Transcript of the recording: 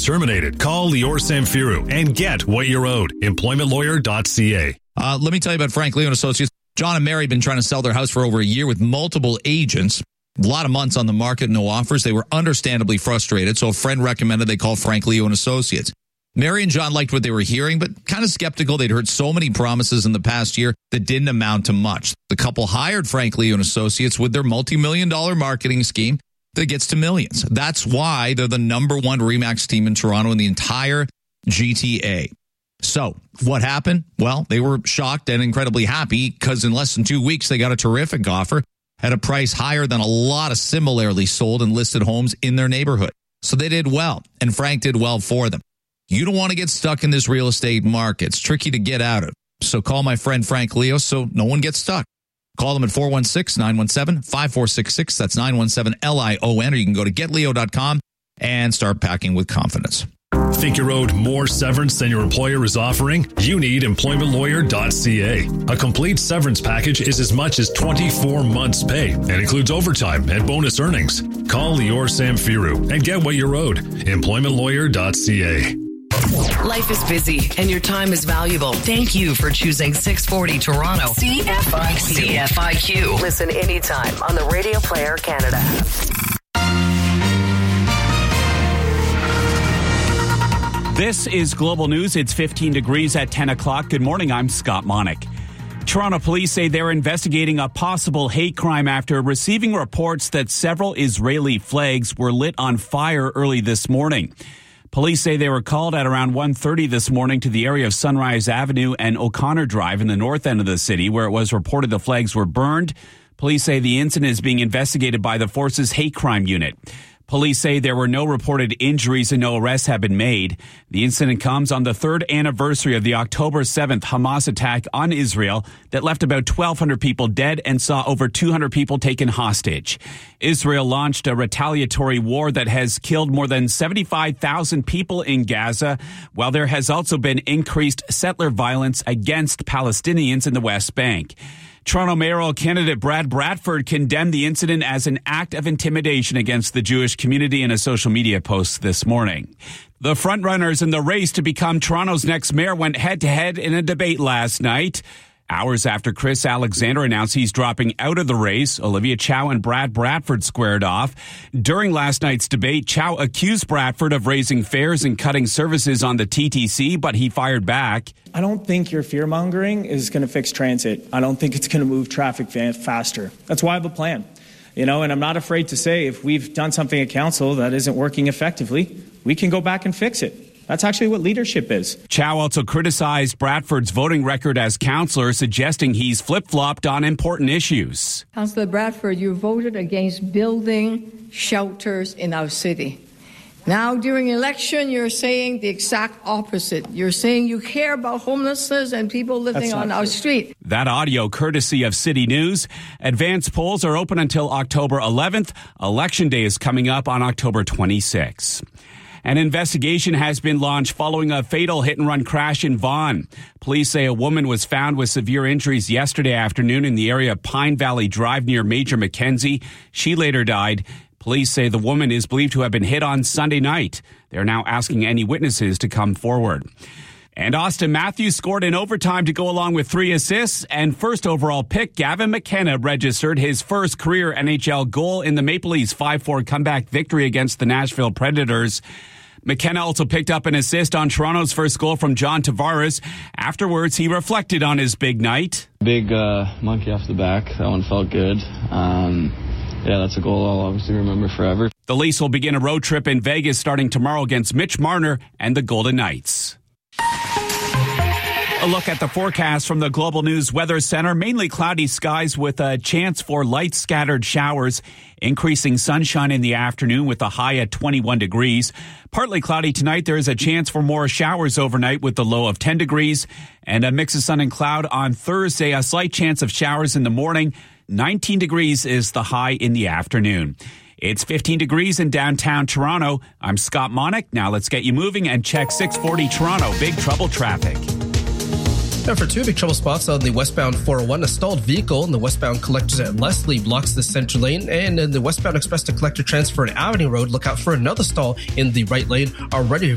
terminated. Call Lior Samfiru and get what you're owed. EmploymentLawyer.ca. Let me tell you about Frank Leo and Associates. John and Mary have been trying to sell their house for over a year with multiple agents. A lot of months on the market, no offers. They were understandably frustrated, so a friend recommended they call Frank Leo and Associates. Mary and John liked what they were hearing, but kind of skeptical. They'd heard so many promises in the past year that didn't amount to much. The couple hired Frank Leo and Associates with their multi-million-dollar marketing scheme that gets to millions. That's why they're the number one RE/MAX team in Toronto in the entire GTA. So what happened? Well, they were shocked and incredibly happy because in less than 2 weeks, they got a terrific offer at a price higher than a lot of similarly sold and listed homes in their neighborhood. So they did well, and Frank did well for them. You don't want to get stuck in this real estate market. It's tricky to get out of. So call my friend Frank Leo so no one gets stuck. Call them at 416-917-5466. That's 917-LION, or you can go to getleo.com and start packing with confidence. Think you're owed more severance than your employer is offering? You need EmploymentLawyer.ca. A complete severance package is as much as 24 months' pay and includes overtime and bonus earnings. Call Lior Samfiru and get what you're owed. EmploymentLawyer.ca. Life is busy and your time is valuable. Thank you for choosing 640 Toronto. CFIQ. Listen anytime on the Radio Player Canada app. This is Global News. It's 15 degrees at 10 o'clock. Good morning. I'm Scott Monick. Toronto police say they're investigating a possible hate crime after receiving reports that several Israeli flags were lit on fire early this morning. Police say they were called at around 1:30 this morning to the area of Sunrise Avenue and O'Connor Drive in the north end of the city, where it was reported the flags were burned. Police say the incident is being investigated by the force's hate crime unit. Police say there were no reported injuries and no arrests have been made. The incident comes on the third anniversary of the October 7th Hamas attack on Israel that left about 1,200 people dead and saw over 200 people taken hostage. Israel launched a retaliatory war that has killed more than 75,000 people in Gaza, while there has also been increased settler violence against Palestinians in the West Bank. Toronto mayoral candidate Brad Bradford condemned the incident as an act of intimidation against the Jewish community in a social media post this morning. The frontrunners in the race to become Toronto's next mayor went head-to-head in a debate last night. Hours after Chris Alexander announced he's dropping out of the race, Olivia Chow and Brad Bradford squared off. During last night's debate, Chow accused Bradford of raising fares and cutting services on the TTC, but he fired back. I don't think your fear-mongering is going to fix transit. I don't think it's going to move traffic faster. That's why I have a plan. And I'm not afraid to say if we've done something at council that isn't working effectively, we can go back and fix it. That's actually what leadership is. Chow also criticized Bradford's voting record as councillor, suggesting he's flip-flopped on important issues. Councillor Bradford, you voted against building shelters in our city. Now, during election, you're saying the exact opposite. You're saying you care about homelessness and people living on our street. That audio courtesy of City News. Advance polls are open until October 11th. Election Day is coming up on October 26th. An investigation has been launched following a fatal hit-and-run crash in Vaughan. Police say a woman was found with severe injuries yesterday afternoon in the area of Pine Valley Drive near Major Mackenzie. She later died. Police say the woman is believed to have been hit on Sunday night. They're now asking any witnesses to come forward. And Austin Matthews scored in overtime to go along with 3 assists, and first overall pick Gavin McKenna registered his first career NHL goal in the Maple Leafs 5-4 comeback victory against the Nashville Predators. McKenna also picked up an assist on Toronto's first goal from John Tavares. Afterwards, he reflected on his big night. Big monkey off the back. That one felt good. Yeah, that's a goal I'll obviously remember forever. The Leafs will begin a road trip in Vegas starting tomorrow against Mitch Marner and the Golden Knights. A look at the forecast from the Global News Weather Center. Mainly cloudy skies with a chance for light scattered showers. Increasing sunshine in the afternoon with a high at 21 degrees. Partly cloudy tonight. There is a chance for more showers overnight with the low of 10 degrees. And a mix of sun and cloud on Thursday. A slight chance of showers in the morning. 19 degrees is the high in the afternoon. It's 15 degrees in downtown Toronto. I'm Scott Monick. Now let's get you moving and check 640 Toronto. Big trouble traffic. Now for 2 big trouble spots on the westbound 401, a stalled vehicle in the westbound collectors at Leslie blocks the center lane, and in the westbound express to collector transfer at Avenue Road, look out for another stall in the right lane. Already